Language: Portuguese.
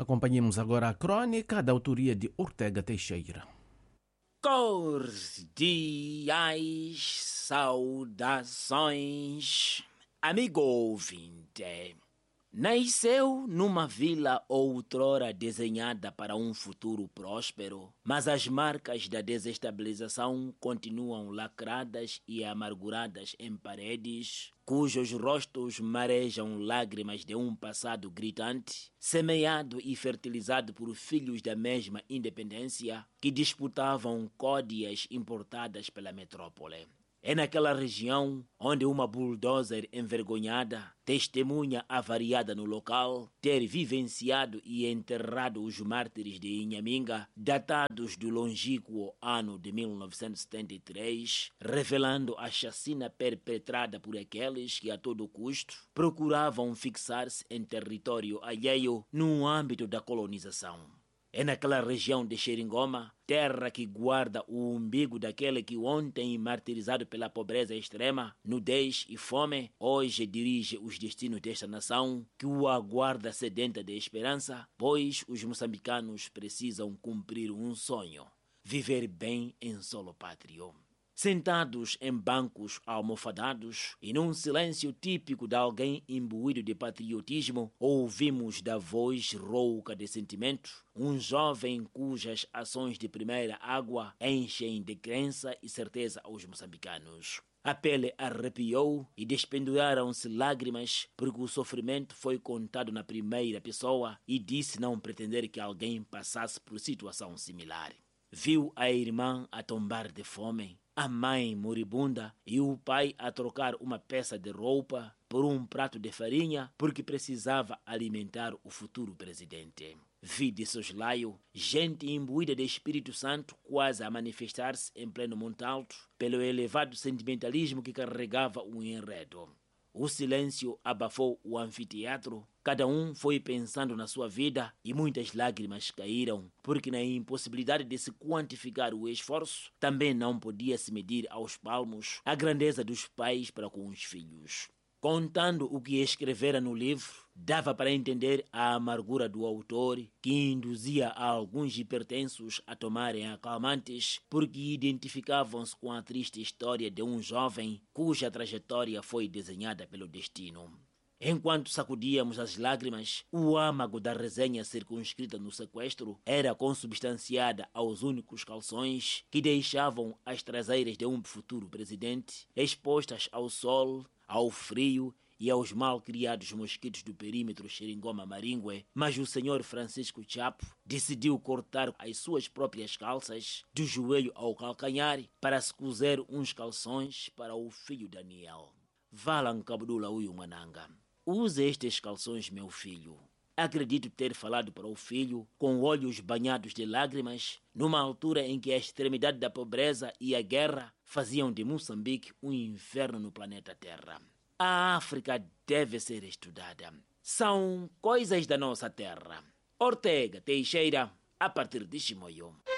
Acompanhemos agora a crônica da autoria de Ortega Teixeira. Cordiais saudações, amigo ouvinte. Nasceu numa vila outrora desenhada para um futuro próspero, mas as marcas da desestabilização continuam lacradas e amarguradas em paredes, cujos rostos marejam lágrimas de um passado gritante, semeado e fertilizado por filhos da mesma independência que disputavam côdeas importadas pela metrópole. É naquela região onde uma bulldozer envergonhada, testemunha avariada no local, ter vivenciado e enterrado os mártires de Inhaminga, datados do longínquo ano de 1973, revelando a chacina perpetrada por aqueles que a todo custo procuravam fixar-se em território alheio no âmbito da colonização. É naquela região de Xeringoma, terra que guarda o umbigo daquele que ontem, martirizado pela pobreza extrema, nudez e fome, hoje dirige os destinos desta nação, que o aguarda sedenta de esperança, pois os moçambicanos precisam cumprir um sonho: viver bem em solo pátrio. Sentados em bancos almofadados e num silêncio típico de alguém imbuído de patriotismo, ouvimos da voz rouca de sentimento um jovem cujas ações de primeira água enchem de crença e certeza aos moçambicanos. A pele arrepiou e despenduraram-se lágrimas porque o sofrimento foi contado na primeira pessoa e disse não pretender que alguém passasse por situação similar. Viu a irmã a tombar de fome, a mãe moribunda e o pai a trocar uma peça de roupa por um prato de farinha porque precisava alimentar o futuro presidente. Vi de soslaio gente imbuída de Espírito Santo quase a manifestar-se em pleno Montalto pelo elevado sentimentalismo que carregava o enredo. O silêncio abafou o anfiteatro, cada um foi pensando na sua vida e muitas lágrimas caíram, porque na impossibilidade de se quantificar o esforço, também não podia se medir aos palmos a grandeza dos pais para com os filhos. Contando o que escrevera no livro, dava para entender a amargura do autor, que induzia a alguns hipertensos a tomarem acalmantes porque identificavam-se com a triste história de um jovem cuja trajetória foi desenhada pelo destino. Enquanto sacudíamos as lágrimas, o âmago da resenha circunscrita no sequestro era consubstanciada aos únicos calções que deixavam as traseiras de um futuro presidente expostas ao sol, ao frio e aos mal-criados mosquitos do perímetro Xeringoma-Maringue, mas o senhor Francisco Chapo decidiu cortar as suas próprias calças do joelho ao calcanhar para se cozer uns calções para o filho Daniel. Valan Kabdula Uyumananga. Use estes calções, meu filho. Acredito ter falado para o filho, com olhos banhados de lágrimas, numa altura em que a extremidade da pobreza e a guerra faziam de Moçambique um inferno no planeta Terra. A África deve ser estudada. São coisas da nossa terra. Ortega Teixeira, a partir de Chimoio.